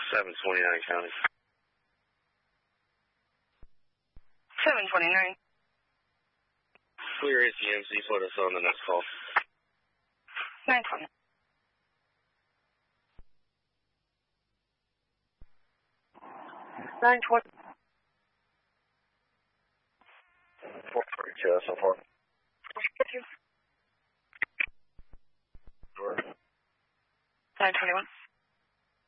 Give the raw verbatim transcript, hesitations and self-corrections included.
seven twenty-nine County. seven twenty-nine. Clear A C M C, put us on the next call. nine twenty. nine twenty. four forty-two, so far. nine twenty-one.